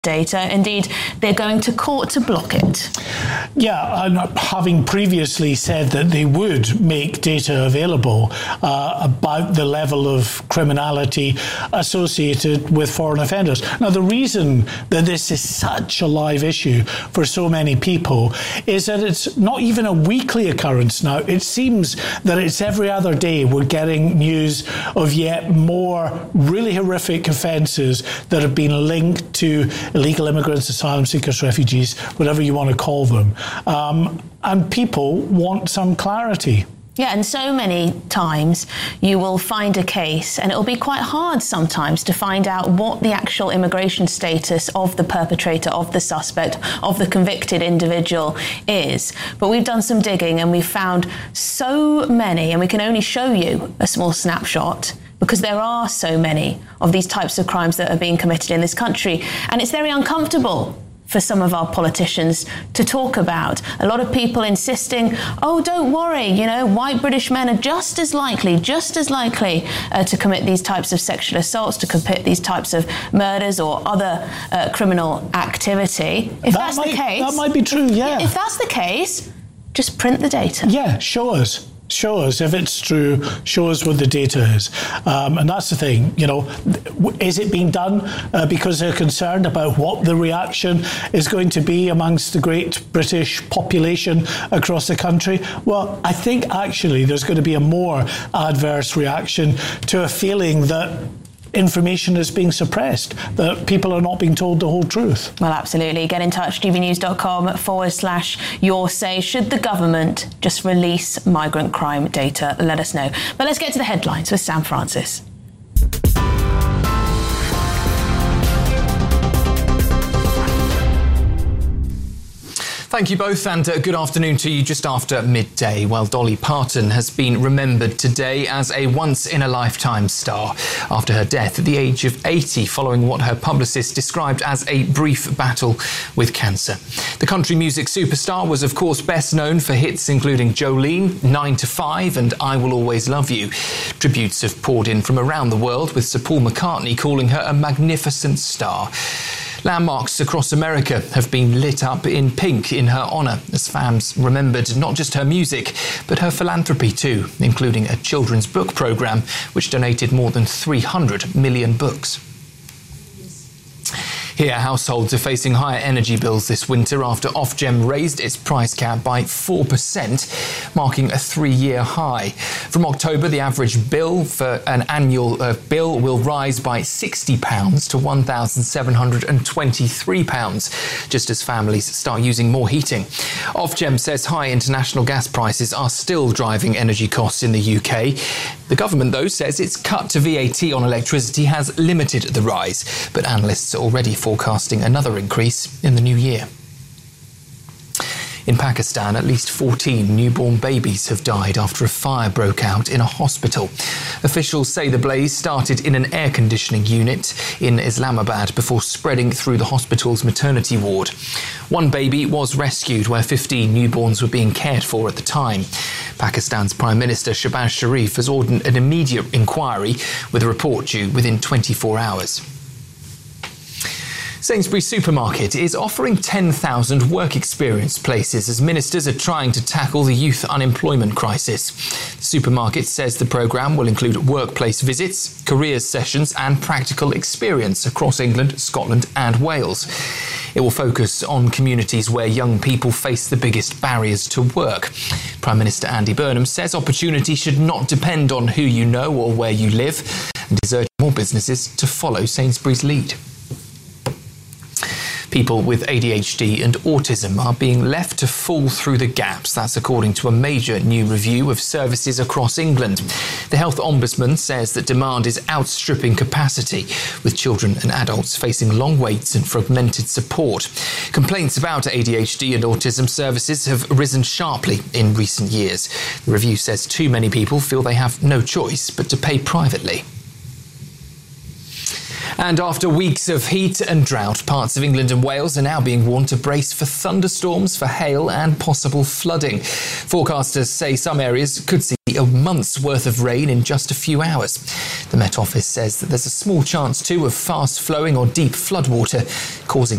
data. Indeed, they're going to court to block it. Yeah, and having previously said that they would make data available about the level of criminality associated with foreign offenders. Now, the reason that this is such a live issue for so many people is that it's not even a weekly occurrence now. It seems that it's every other day we're getting news of yet more really horrific offences that have been linked to illegal immigrants, asylum seekers, refugees, whatever you want to call them. And people want some clarity. Yeah, and so many times you will find a case and it'll be quite hard sometimes to find out what the actual immigration status of the perpetrator, of the suspect, of the convicted individual is. But we've done some digging and we've found so many, and we can only show you a small snapshot because there are so many of these types of crimes that are being committed in this country. And it's very uncomfortable for some of our politicians to talk about. A lot of people insisting, oh, don't worry, white British men are just as likely to commit these types of sexual assaults, to commit these types of murders or other criminal activity. If that's the case... That might be true, yeah. If that's the case, just print the data. Yeah, show us. Show us if it's true, show us what the data is. And that's the thing, is it being done because they're concerned about what the reaction is going to be amongst the great British population across the country? Well, I think actually there's going to be a more adverse reaction to a feeling that information is being suppressed, that people are not being told the whole truth. Well, absolutely. Get in touch, gbnews.com/your say. Should the government just release migrant crime data? Let us know. But let's get to the headlines with Sam Francis. Thank you both, and good afternoon to you just after midday. Well, Dolly Parton has been remembered today as a once-in-a-lifetime star after her death at the age of 80 following what her publicist described as a brief battle with cancer. The country music superstar was, of course, best known for hits including Jolene, 9 to 5 and I Will Always Love You. Tributes have poured in from around the world, with Sir Paul McCartney calling her a magnificent star. Landmarks across America have been lit up in pink in her honour as fans remembered not just her music, but her philanthropy too, including a children's book programme which donated more than 300 million books. Here, households are facing higher energy bills this winter after Ofgem raised its price cap by 4%, marking a 3-year high. From October, the average bill for an annual bill will rise by £60 to £1,723, just as families start using more heating. Ofgem says high international gas prices are still driving energy costs in the UK. The government, though, says its cut to VAT on electricity has limited the rise, but analysts are already forecasting another increase in the new year. In Pakistan, at least 14 newborn babies have died after a fire broke out in a hospital. Officials say the blaze started in an air conditioning unit in Islamabad before spreading through the hospital's maternity ward. One baby was rescued where 15 newborns were being cared for at the time. Pakistan's Prime Minister Shehbaz Sharif has ordered an immediate inquiry with a report due within 24 hours. Sainsbury's Supermarket is offering 10,000 work experience places as ministers are trying to tackle the youth unemployment crisis. The supermarket says the programme will include workplace visits, careers sessions and practical experience across England, Scotland and Wales. It will focus on communities where young people face the biggest barriers to work. Prime Minister Andy Burnham says opportunity should not depend on who you know or where you live, and is urging more businesses to follow Sainsbury's lead. People with ADHD and autism are being left to fall through the gaps. That's according to a major new review of services across England. The Health Ombudsman says that demand is outstripping capacity, with children and adults facing long waits and fragmented support. Complaints about ADHD and autism services have risen sharply in recent years. The review says too many people feel they have no choice but to pay privately. And after weeks of heat and drought, parts of England and Wales are now being warned to brace for thunderstorms, for hail and possible flooding. Forecasters say some areas could see a month's worth of rain in just a few hours. The Met Office says that there's a small chance too of fast flowing or deep floodwater causing